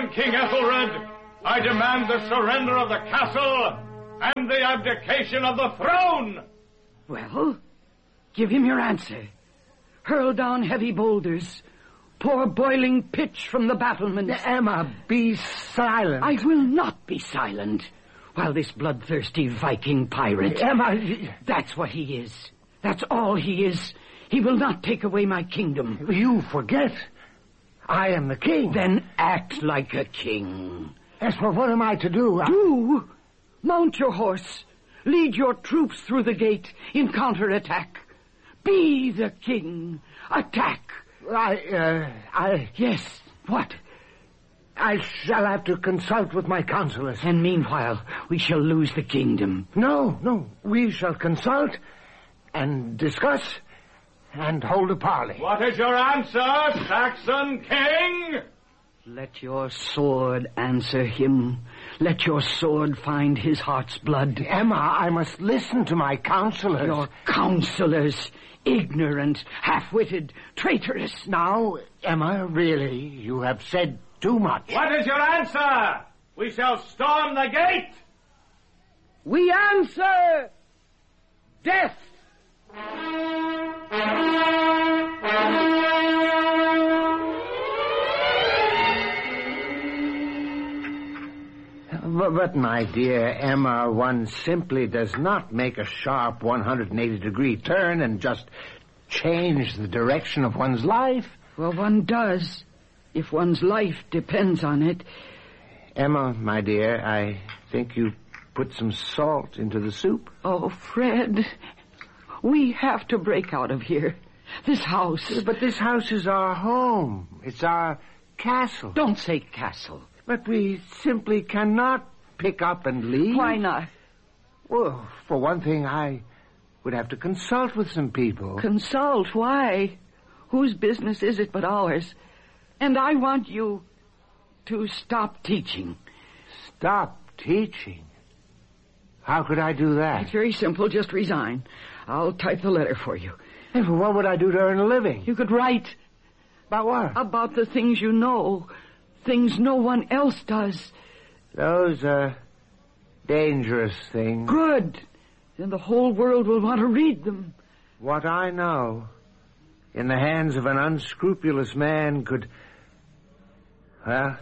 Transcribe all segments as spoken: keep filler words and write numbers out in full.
Saxon King Ethelred, I demand the surrender of the castle and the abdication of the throne! Well, give him your answer. Hurl down heavy boulders. Pour boiling pitch from the battlements. Emma, be silent. I will not be silent while this bloodthirsty Viking pirate... Emma... That's what he is. That's all he is. He will not take away my kingdom. You forget. I am the king. Then act like a king. As for what am I to do? I... Do? Mount your horse. Lead your troops through the gate in counterattack. Be the king. Attack. I, uh, I... Yes, what? I shall have to consult with my counselors. And meanwhile, we shall lose the kingdom. No, no. We shall consult and discuss and hold a parley. What is your answer, Saxon King? Let your sword answer him. Let your sword find his heart's blood. Emma, I must listen to my counselors. Your counselors, ignorant, half-witted, traitorous. Now, Emma, really, you have said too much. What is your answer? We shall storm the gate. We answer death. But, my dear Emma, one simply does not make a sharp one hundred eighty degree turn and just change the direction of one's life. Well, one does, if one's life depends on it. Emma, my dear, I think you put some salt into the soup. Oh, Fred, we have to break out of here. This house... But this house is our home. It's our castle. Don't say castle. But we simply cannot pick up and leave. Why not? Well, for one thing, I would have to consult with some people. Consult? Why? Whose business is it but ours? And I want you to stop teaching. Stop teaching? How could I do that? It's very simple. Just resign. I'll type the letter for you. And what would I do to earn a living? You could write. About what? About the things you know. Things no one else does. Those are dangerous things. Good. Then the whole world will want to read them. What I know, in the hands of an unscrupulous man, could... Well,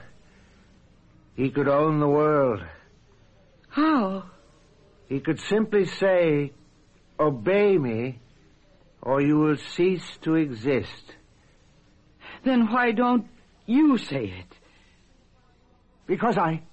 he could own the world. How? He could simply say, obey me, or you will cease to exist. Then why don't you say it? Because I...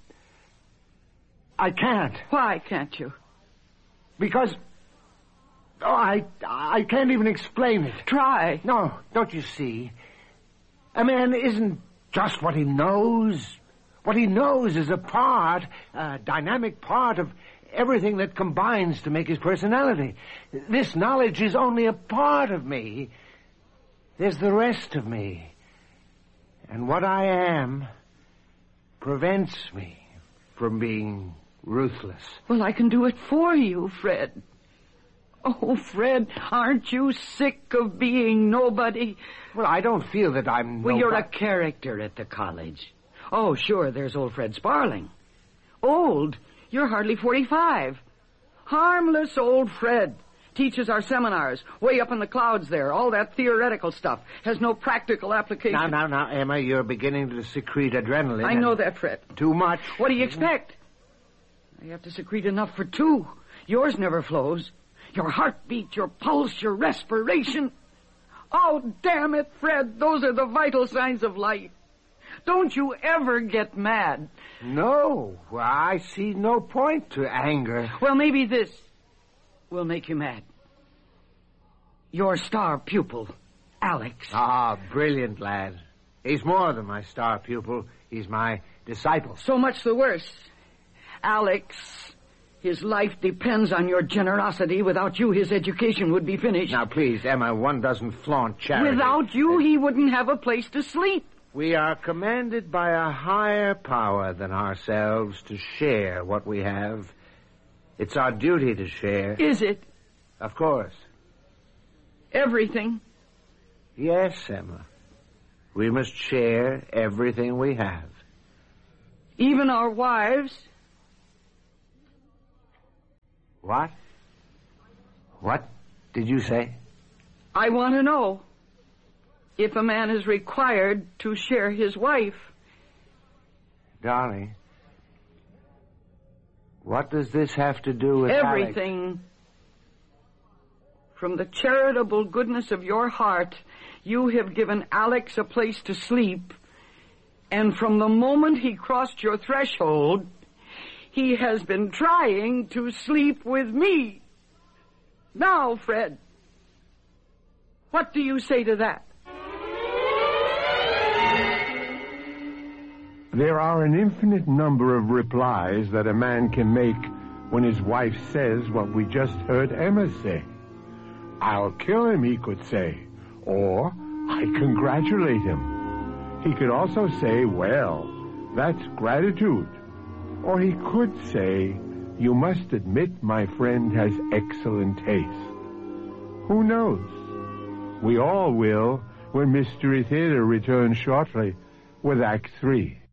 I can't. Why can't you? Because... Oh, I... I can't even explain it. Try. No, don't you see? A man isn't just what he knows. What he knows is a part, a dynamic part of everything that combines to make his personality. This knowledge is only a part of me. There's the rest of me. And what I am prevents me from being ruthless. Well, I can do it for you, Fred. Oh, Fred, aren't you sick of being nobody? Well, I don't feel that I'm Well, nobody. you're a character at the college. Oh, sure, there's old Fred Sparling. Old? You're hardly forty-five. Harmless old Fred. Teaches our seminars, way up in the clouds there. All that theoretical stuff has no practical application. Now, now, now, Emma, you're beginning to secrete adrenaline. I know that, Fred. Too much. What do you expect? I have to secrete enough for two. Yours never flows. Your heartbeat, your pulse, your respiration. Oh, damn it, Fred. Those are the vital signs of life. Don't you ever get mad. No, I see no point to anger. Well, maybe this will make you mad. Your star pupil, Alex. Ah, brilliant lad. He's more than my star pupil. He's my disciple. So much the worse. Alex, his life depends on your generosity. Without you, his education would be finished. Now, please, Emma, one doesn't flaunt charity. Without you, he wouldn't have a place to sleep. We are commanded by a higher power than ourselves to share what we have. It's our duty to share. Is it? Of course. Everything? Yes, Emma. We must share everything we have. Even our wives. What? What did you say? I want to know if a man is required to share his wife. Darling, what does this have to do with everything? Alex? From the charitable goodness of your heart, you have given Alex a place to sleep, and from the moment he crossed your threshold, he has been trying to sleep with me. Now, Fred, what do you say to that? There are an infinite number of replies that a man can make when his wife says what we just heard Emma say. I'll kill him, he could say, or I congratulate him. He could also say, well, that's gratitude. Or he could say, you must admit my friend has excellent taste. Who knows? We all will when Mystery Theater returns shortly with Act Three.